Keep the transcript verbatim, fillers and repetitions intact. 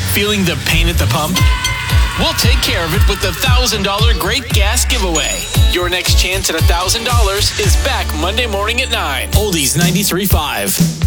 Feeling the pain at the pump? We'll take care of it with the one thousand dollars Great Gas Giveaway. Your next chance at one thousand dollars is back Monday morning at nine. Oldies ninety-three point five.